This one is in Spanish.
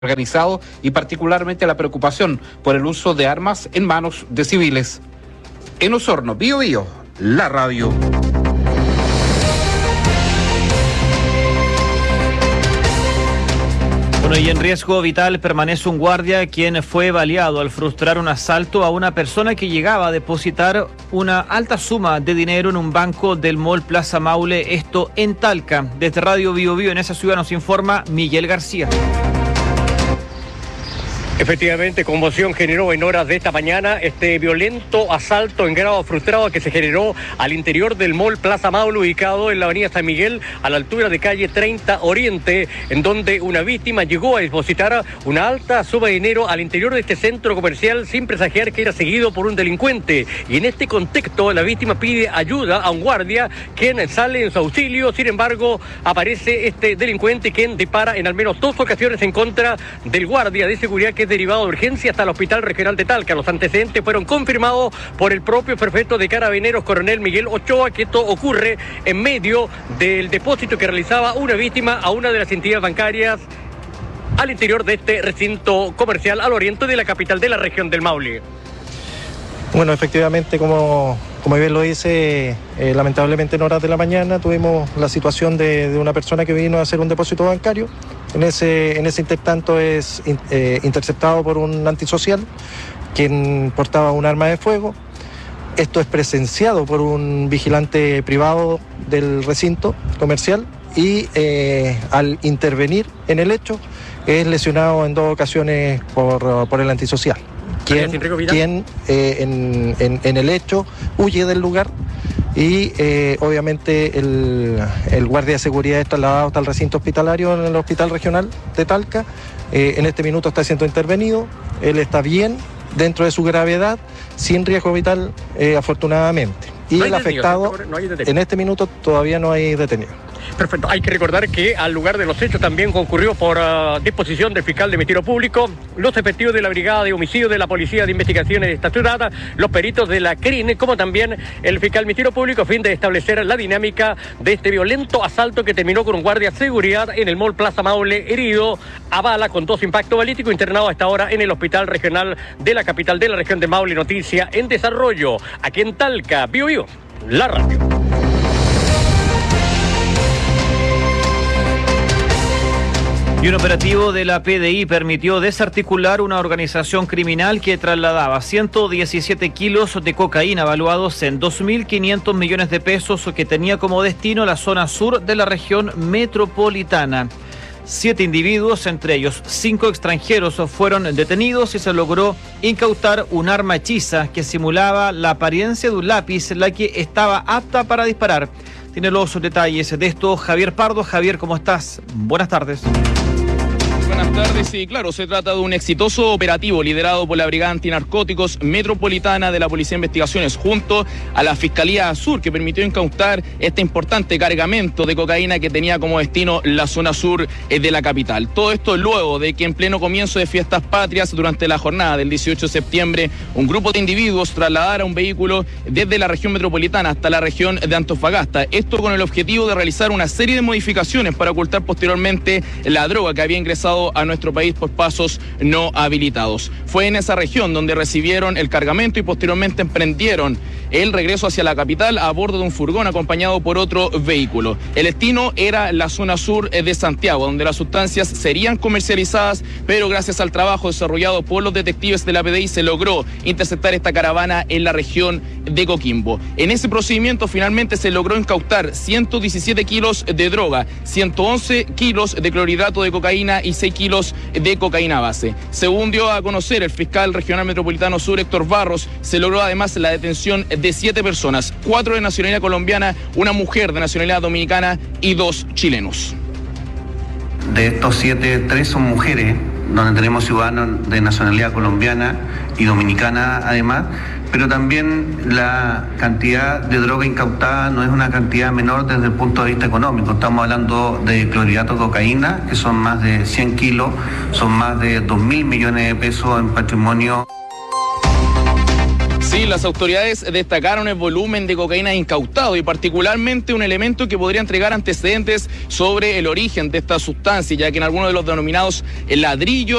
organizado y particularmente la preocupación por el uso de armas en manos de civiles. En Osorno, Bío Bío, la radio. Bueno, y en riesgo vital permanece un guardia quien fue baleado al frustrar un asalto a una persona que llegaba a depositar una alta suma de dinero en un banco del Mall Plaza Maule, esto en Talca. Desde Radio Bío Bío en esa ciudad nos informa Miguel García. Efectivamente, conmoción generó en horas de esta mañana este violento asalto en grado frustrado que se generó al interior del Mall Plaza Maule, ubicado en la avenida San Miguel, a la altura de calle 30 Oriente, en donde una víctima llegó a depositar una alta suma de dinero al interior de este centro comercial sin presagiar que era seguido por un delincuente. Y en este contexto, la víctima pide ayuda a un guardia, quien sale en su auxilio. Sin embargo, aparece este delincuente quien dispara en al menos 2 ocasiones en contra del guardia de seguridad, que es derivado de urgencia hasta el Hospital Regional de Talca. Los antecedentes fueron confirmados por el propio prefecto de Carabineros, coronel Miguel Ochoa, que esto ocurre en medio del depósito que realizaba una víctima a una de las entidades bancarias al interior de este recinto comercial al oriente de la capital de la región del Maule. Bueno, efectivamente, como bien lo dice, lamentablemente en horas de la mañana tuvimos la situación de una persona que vino a hacer un depósito bancario. En ese intertanto es interceptado por un antisocial quien portaba un arma de fuego. Esto es presenciado por un vigilante privado del recinto comercial y al intervenir en el hecho es lesionado en 2 ocasiones por el antisocial, quien en el hecho huye del lugar y obviamente el guardia de seguridad es trasladado hasta el recinto hospitalario en el Hospital Regional de Talca. En este minuto está siendo intervenido, él está bien dentro de su gravedad, sin riesgo vital, afortunadamente. Y no el afectado, en este minuto todavía no hay detenido. Perfecto. Hay que recordar que al lugar de los hechos también concurrió por disposición del fiscal de Ministerio Público, los efectivos de la Brigada de Homicidio de la Policía de Investigaciones de esta ciudad, los peritos de la CRIN, como también el fiscal de Ministerio Público, a fin de establecer la dinámica de este violento asalto que terminó con un guardia de seguridad en el Mall Plaza Maule herido a bala con 2 impactos balísticos, internado hasta ahora en el Hospital Regional de la capital de la región de Maule. Noticia en desarrollo aquí en Talca, Bío Bío, la radio. Y un operativo de la PDI permitió desarticular una organización criminal que trasladaba 117 kilos de cocaína valuados en 2.500 millones de pesos, que tenía como destino la zona sur de la región metropolitana. 7 individuos, entre ellos 5 extranjeros, fueron detenidos y se logró incautar un arma hechiza que simulaba la apariencia de un lápiz, la que estaba apta para disparar. Tiene los detalles de esto Javier Pardo. Javier, ¿cómo estás? Buenas tardes. Buenas tardes, sí, claro, se trata de un exitoso operativo liderado por la Brigada Antinarcóticos Metropolitana de la Policía de Investigaciones junto a la Fiscalía Sur, que permitió incautar este importante cargamento de cocaína que tenía como destino la zona sur de la capital. Todo esto luego de que en pleno comienzo de fiestas patrias, durante la jornada del 18 de septiembre, un grupo de individuos trasladara un vehículo desde la región metropolitana hasta la región de Antofagasta. Esto con el objetivo de realizar una serie de modificaciones para ocultar posteriormente la droga que había ingresado a nuestro país por pasos no habilitados. Fue en esa región donde recibieron el cargamento y posteriormente emprendieron el regreso hacia la capital a bordo de un furgón acompañado por otro vehículo. El destino era la zona sur de Santiago, donde las sustancias serían comercializadas, pero gracias al trabajo desarrollado por los detectives de la PDI se logró interceptar esta caravana en la región de Coquimbo. En ese procedimiento finalmente se logró incautar 117 kilos de droga, 111 kilos de clorhidrato de cocaína y 6 kilos de cocaína base. Según dio a conocer el fiscal regional metropolitano sur, Héctor Barros, se logró además la detención de 7 personas, 4 de nacionalidad colombiana, una mujer de nacionalidad dominicana y 2 chilenos. De estos 7, 3 son mujeres, donde tenemos ciudadanos de nacionalidad colombiana y dominicana además, pero también la cantidad de droga incautada no es una cantidad menor desde el punto de vista económico. Estamos hablando de clorhidrato de cocaína, que son más de 100 kilos, son más de 2.000 millones de pesos en patrimonio. Sí, las autoridades destacaron el volumen de cocaína incautado y particularmente un elemento que podría entregar antecedentes sobre el origen de esta sustancia, ya que en algunos de los denominados ladrillos